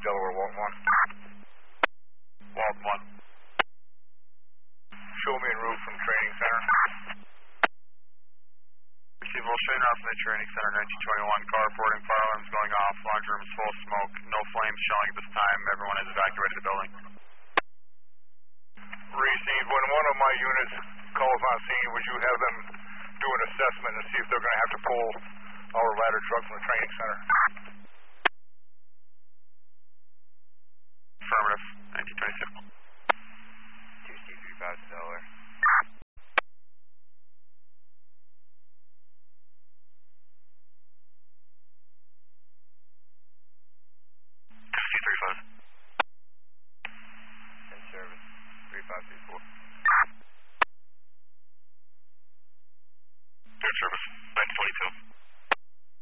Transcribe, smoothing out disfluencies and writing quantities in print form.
Delaware, Walton 1. Walton 1. Show me en route from training center. Receive full train out from the training center, 1921. Car reporting, fire alarms going off. Laundry room is full of smoke. No flames showing at this time. Everyone has evacuated the building. Receive. When one of my units calls on scene, would you have them do an assessment and see if they're going to have to pull our ladder truck from the training center?